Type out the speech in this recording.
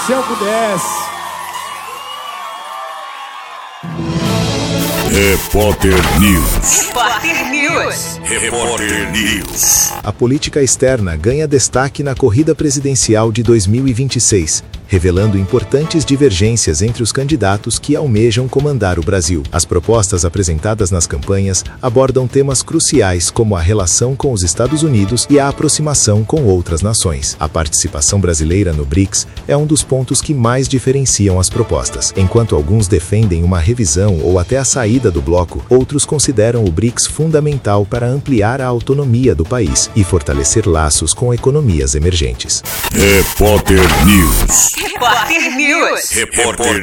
Se eu pudesse. Repórter News. Repórter News. Repórter News. A política externa ganha destaque na corrida presidencial de 2026, revelando importantes divergências entre os candidatos que almejam comandar o Brasil. As propostas apresentadas nas campanhas abordam temas cruciais como a relação com os Estados Unidos e a aproximação com outras nações. A participação brasileira no BRICS é um dos pontos que mais diferenciam as propostas. Enquanto alguns defendem uma revisão ou até a saída do bloco, outros consideram o BRICS fundamental para ampliar a autonomia do país e fortalecer laços com economias emergentes. Repórter News. Repórter News. Repórter